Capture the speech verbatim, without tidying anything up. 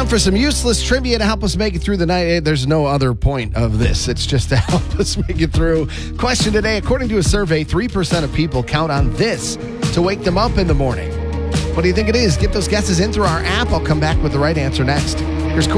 Time for some useless trivia to help us make it through the night. There's no other point of this. It's just to help us make it through. Question today, according to a survey, three percent of people count on this to wake them up in the morning. What do you think it is? Get those guesses in through our app. I'll come back with the right answer next.